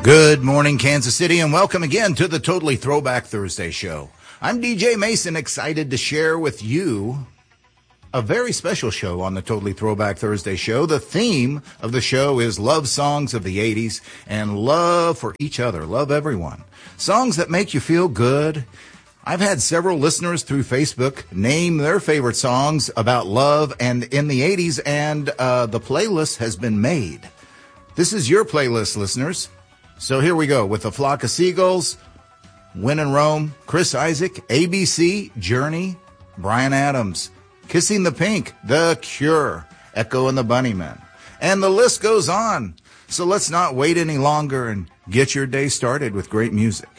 Good morning, Kansas City, and welcome again to the Totally Throwback Thursday show. I'm DJ Mason, excited to share with you a very special show on the Totally Throwback Thursday show. The theme of the show is love songs of the 80s and love for each other, love everyone. Songs that make you feel good. I've had several listeners through Facebook name their favorite songs about love and in the 80s, and the playlist has been made. This is your playlist, listeners. So here we go with A Flock of Seagulls, When in Rome, Chris Isaak, ABC, Journey, Bryan Adams, Kissing the Pink, The Cure, Echo and the Bunnymen. And the list goes on. So let's not wait any longer and get your day started with great music.